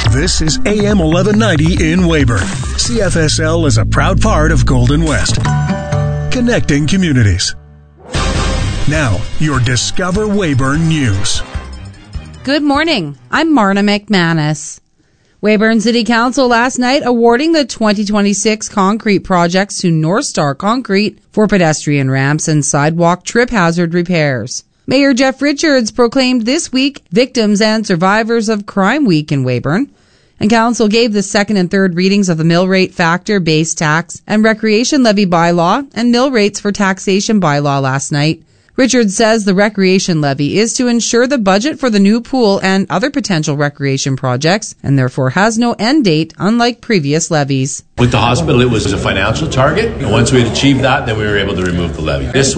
This is AM 1190 in Weyburn. CFSL is a proud part of Golden West. Connecting communities. Now, your Discover Weyburn News. Good morning. I'm Marna McManus. Weyburn City Council last night awarding the 2026 concrete projects to North Star Concrete for pedestrian ramps and sidewalk trip hazard repairs. Mayor Jeff Richards proclaimed this week Victims and Survivors of Crime Week in Weyburn, and Council gave the second and third readings of the mill rate factor, base tax, and recreation levy bylaw and mill rates for taxation bylaw last night. Richards says the recreation levy is to ensure the budget for the new pool and other potential recreation projects, and therefore has no end date, unlike previous levies. With the hospital, it was a financial target, and once we had achieved that, then we were able to remove the levy. This